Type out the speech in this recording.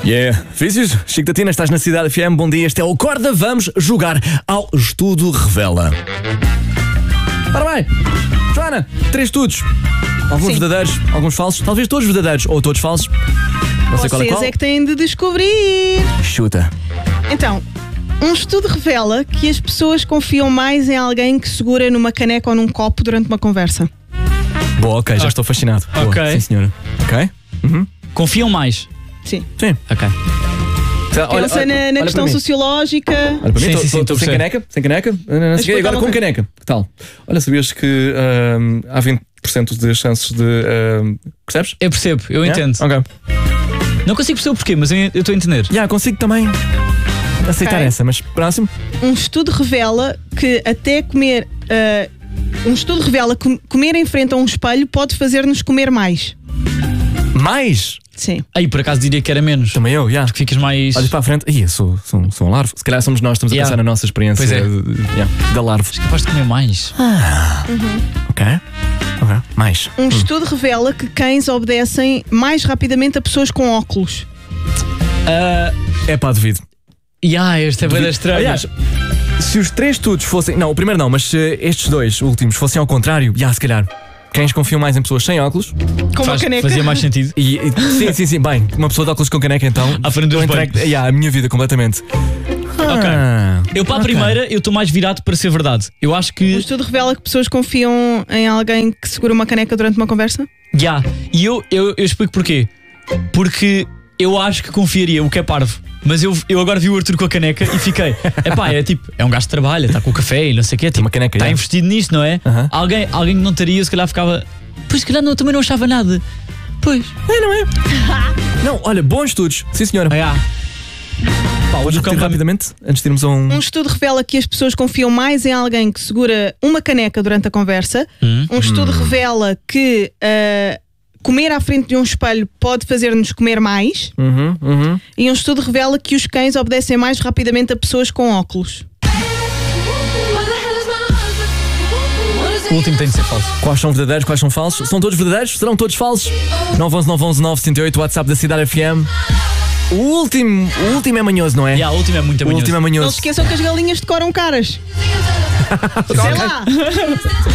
Yeah, vícios, Chico da Tina, estás na Cidade FM, bom dia, este é o Acorda, vamos jogar ao Estudo Revela. Ora bem, Joana, 3 estudos, alguns verdadeiros, alguns falsos, talvez todos verdadeiros ou todos falsos. Não sei qual é qual. Vocês é que têm de descobrir. Chuta. Então, um estudo revela que as pessoas confiam mais em alguém que segura numa caneca ou num copo durante uma conversa. Boa, ok, já estou fascinado. Boa, Ok. sim senhora. Ok? Confiam mais. Sim. Sim. Ok. Pensa na questão para mim. sociológica. Olha para mim, Sim, sim, estou sim, sem estou caneca, sem caneca, não sei o quê, agora com caneca, que tal? Olha, sabias que há 20% de chances de... percebes? Eu percebo, eu entendo. Ok. Não consigo perceber o porquê, mas eu estou a entender. Consigo também aceitar Ok. essa, mas próximo. Um estudo revela que até comer... um estudo revela que comer em frente a um espelho pode fazer-nos comer mais. Mais? Sim. Aí, por acaso diria que era menos. Também eu, já. Que ficas mais. Olhas para a frente, eu sou um larvo. Se calhar somos nós, estamos a Yeah. pensar na nossa experiência Pois é. da larva. capaz de comer mais. Ok. Mais. Um estudo revela que cães obedecem mais rapidamente a pessoas com óculos. É pá, duvido. Este é bem estranho. Aliás, se os 3 estudos fossem... Não, o primeiro não, mas se estes 2 últimos fossem ao contrário, se calhar. Cães confiam mais em pessoas sem óculos. Com uma caneca. Fazia mais sentido. Sim. Bem, uma pessoa de óculos com caneca, então... À frente do eu espelho. entrego a minha vida completamente. Eu para a primeira, eu estou mais virado para ser verdade. Eu acho Um que. estudo revela que pessoas confiam em alguém que segura uma caneca durante uma conversa. E eu explico porquê. Porque eu acho que confiaria, o que é parvo. Mas eu agora vi o Arthur com a caneca e fiquei. É um gajo que trabalha, está com o café e não sei o quê. Uma caneca, está investido nisto, não é? Alguém que não estaria, se calhar ficava. Pois, se calhar também não achava nada. Pois. Não é? Não, olha, bons estudos. Sim, senhora. Podes repetir rapidamente, antes de irmos a Um estudo revela que as pessoas confiam mais em alguém que segura uma caneca durante a conversa. Um estudo revela que comer à frente de um espelho pode fazer-nos comer mais. E um estudo revela que os cães obedecem mais rapidamente a pessoas com óculos. O último tem de ser falso. Quais são verdadeiros, quais são falsos? São todos verdadeiros? Serão todos falsos? 911-911-978, WhatsApp da Cidade FM. O último é manhoso, não é? O último é muito O último é Não manhoso. se esqueçam que as galinhas decoram caras. Sei lá.